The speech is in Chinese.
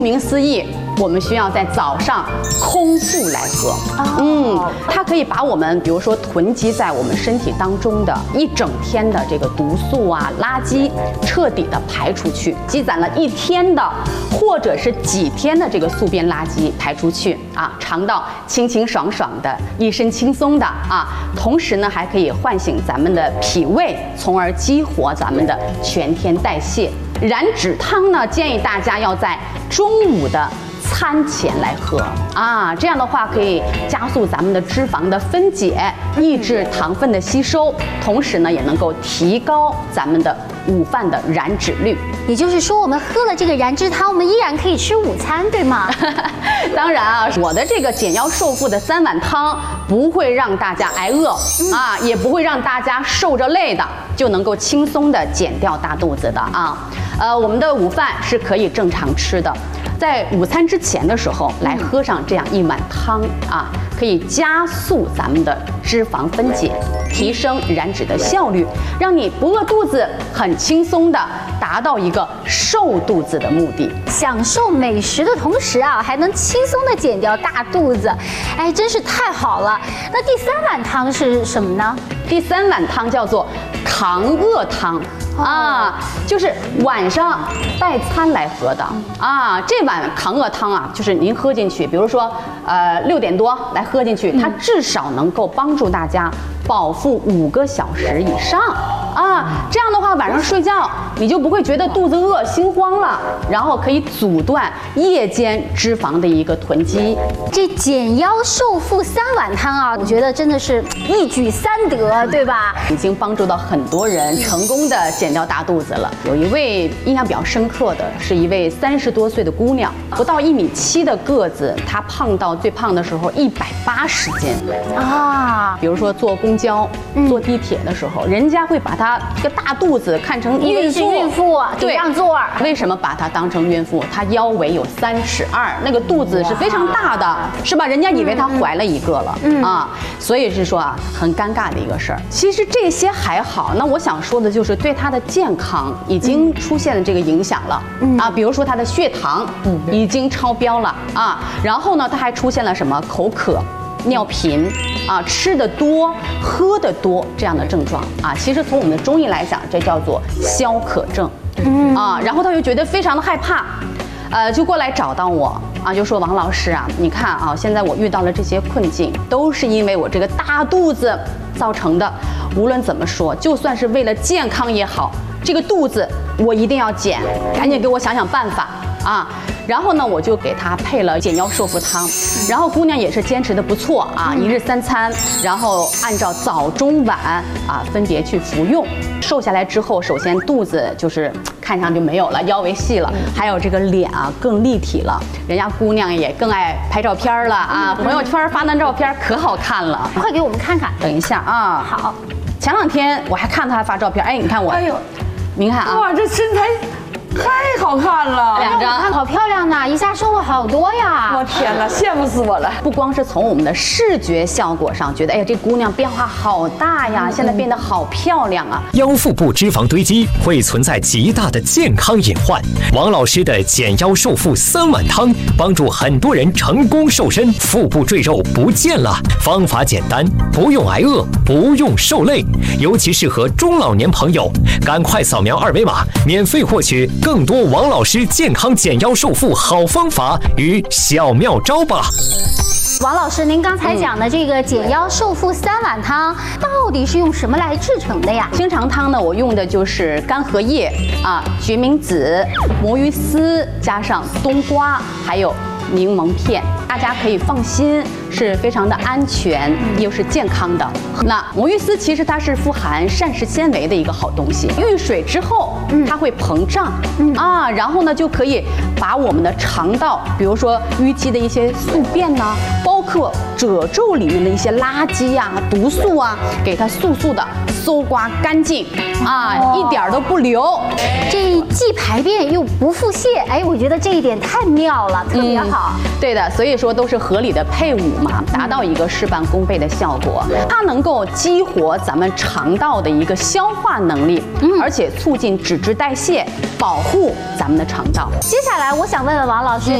顾名思义，我们需要在早上空腹来喝。它可以把我们比如说囤积在我们身体当中的一整天的这个毒素啊、垃圾，彻底的排出去。积攒了一天的或者是几天的这个宿便垃圾排出去啊，肠道清清爽爽的，一身轻松的啊。同时呢，还可以唤醒咱们的脾胃，从而激活咱们的全天代谢。燃脂汤呢，建议大家要在中午的餐前来喝啊，这样的话可以加速咱们的脂肪的分解，抑制糖分的吸收，同时呢也能够提高咱们的午饭的燃脂率。 也就是说，我们喝了这个燃脂汤，我们依然可以吃午餐，对吗？ 当然啊，我的这个减腰瘦腹的3碗汤不会让大家挨饿啊，也不会让大家受着累的，就能够轻松的减掉大肚子的啊。我们的午饭是可以正常吃的，在午餐之前的时候来喝上这样1碗汤啊，可以加速咱们的脂肪分解，提升燃脂的效率，让你不饿肚子，很轻松的达到一个瘦肚子的目的。 享受美食的同时啊，还能轻松的减掉大肚子，哎，真是太好了。那第3碗汤是什么呢？ 第3碗汤叫做抗饿汤。就是晚上代餐来喝的啊。这碗抗饿汤啊，就是您喝进去，比如说6点多来喝进去，它至少能够帮助大家饱腹5个小时以上啊。这样的话，晚上睡觉你就不会觉得肚子饿、心慌了，然后可以阻断夜间脂肪的一个囤积。 这减腰瘦腹3碗汤啊，我觉得真的是一举3得，对吧？ 已经帮助到很多人成功的减掉大肚子了。有一位印象比较深刻的是一位30多岁的姑娘，不到1.7米的个子，她胖到最胖的时候180斤啊。比如说坐公交、坐地铁的时候，人家会把她这个大肚子看成孕妇， 对，让座。 为什么把她当成孕妇？她腰围有3.2尺，那个肚子是非常大的，是吧？人家以为她怀了一个了啊，所以是说啊，很尴尬的一个事儿。其实这些还好，那我想说的就是对她的健康已经出现了这个影响了啊，比如说她的血糖已经超标了啊，然后呢，她还出现了什么口渴、尿频啊，吃的多、喝的多这样的症状啊。其实从我们的中医来讲，这叫做消渴症啊。然后她就觉得非常的害怕，就过来找到我啊，就说王老师啊，你看啊，现在我遇到了这些困境，都是因为我这个大肚子造成的。无论怎么说，就算是为了健康也好，这个肚子我一定要减，赶紧给我想想办法啊。然后呢，我就给她配了减腰瘦腹汤，然后姑娘也是坚持的不错啊，1日3餐，然后按照早中晚啊分别去服用。瘦下来之后，首先肚子就是看上就没有了，腰围细了，还有这个脸啊更立体了，人家姑娘也更爱拍照片了啊，朋友圈发那照片可好看了， 快给我们看看。 等一下啊， 好。 前2天我还看她发照片，哎，你看我，哎呦，您看啊， 哇，这身材太好看了 ，2张， 好漂亮呐，一下瘦了好多呀！ 我天哪，羡慕死我了！ 不光是从我们的视觉效果上觉得，哎呀，这姑娘变化好大呀，现在变得好漂亮啊。 腰腹部脂肪堆积会存在极大的健康隐患。王老师的减腰瘦腹3碗汤，帮助很多人成功瘦身，腹部赘肉不见了。方法简单，不用挨饿，不用受累，尤其适合中老年朋友。赶快扫描2维码，免费获取更多王老师健康减腰瘦腹好方法与小妙招吧。 王老师，您刚才讲的这个减腰瘦腹3碗汤，到底是用什么来制成的呀？ 清肠汤呢，我用的就是干荷叶啊、决明子、魔芋丝，加上冬瓜，还有柠檬片，大家可以放心，是非常的安全又是健康的。那魔芋丝其实它是富含膳食纤维的一个好东西，遇水之后它会膨胀啊，然后呢就可以把我们的肠道，比如说淤积的一些宿便呐，包括褶皱里面的一些垃圾呀、毒素啊，给它速速的搜刮干净啊，一点都不留。 这既排便又不腹泻，哎，我觉得这一点太妙了，特别好。 对的，所以说都是合理的配伍嘛，达到一个事半功倍的效果。它能够激活咱们肠道的一个消化能力，而且促进脂质代谢，保护咱们的肠道。 接下来我想问问王老师，